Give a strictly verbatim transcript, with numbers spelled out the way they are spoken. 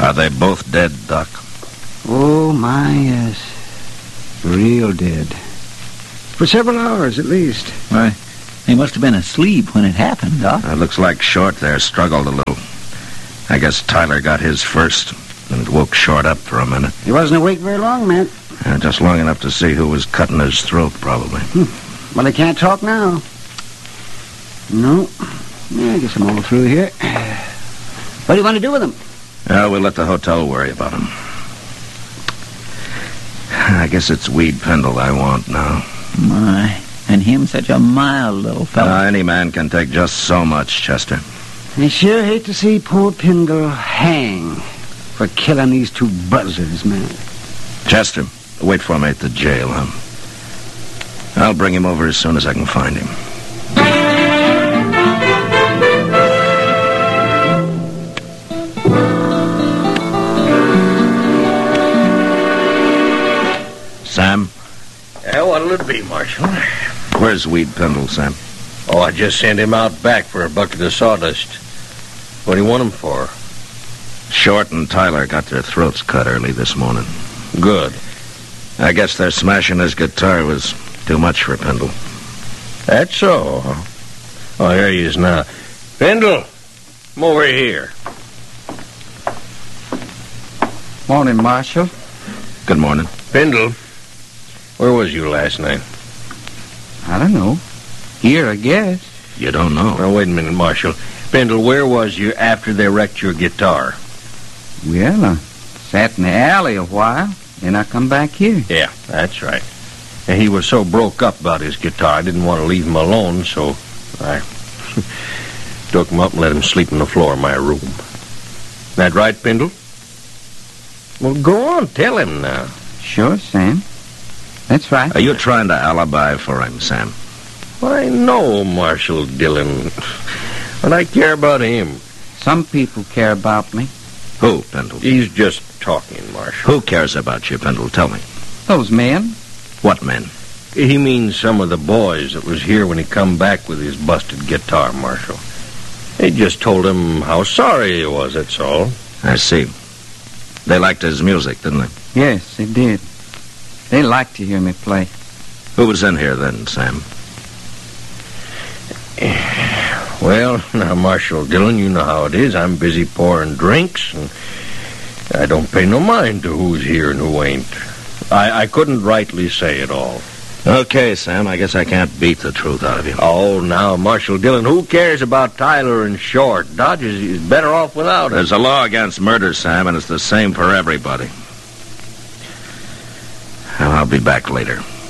Are they both dead, Doc? Oh, my, yes. Real dead. For several hours, at least. Why, they must have been asleep when it happened, Doc. It looks like Short there struggled a little. I guess Tyler got his first, and it woke Short up for a minute. He wasn't awake very long, Matt. Uh, just long enough to see who was cutting his throat, probably. Hmm. Well, he can't talk now. No. Yeah, I guess I'm all through here. What do you want to do with him? Uh, we'll let the hotel worry about him. I guess it's Weed Pendle I want now. My, and him such a mild little fellow. Uh, any man can take just so much, Chester. I sure hate to see poor Pendle hang for killing these two buzzards, man. Chester, wait for me at the jail, huh? I'll bring him over as soon as I can find him. Sam? Yeah, what'll it be, Marshal? Where's Weed Pendle, Sam? Oh, I just sent him out back for a bucket of sawdust. What do you want him for? Short and Tyler got their throats cut early this morning. Good. I guess their smashing his guitar was too much for Pendle. That's so. Oh, here he is now. Pendle, come over here. Morning, Marshal. Good morning. Pendle, where was you last night? I don't know. Here, I guess. You don't know? Now, wait a minute, Marshal. Pendle, where was you after they wrecked your guitar? Well, I sat in the alley a while, then I come back here. Yeah, that's right. And he was so broke up about his guitar, I didn't want to leave him alone, so I took him up and let him sleep on the floor of my room. That right, Pendle? Well, go on, tell him now. Sure, Sam. That's right. Are you trying to alibi for him, Sam? Why, no, Marshal Dillon. But I care about him. Some people care about me. Who, Pendle? He's just talking, Marshal. Who cares about you, Pendle? Tell me. Those men. What men? He means some of the boys that was here when he come back with his busted guitar, Marshal. They just told him how sorry he was, that's all. I see. They liked his music, didn't they? Yes, they did. They liked to hear me play. Who was in here then, Sam? Well, now, Marshal Dillon, you know how it is. I'm busy pouring drinks, and I don't pay no mind to who's here and who ain't. I, I couldn't rightly say it all. Okay, Sam, I guess I can't beat the truth out of you. Oh, now, Marshal Dillon, who cares about Tyler and Short? Dodge is, is better off without him. There's a law against murder, Sam, and it's the same for everybody. Well, I'll be back later.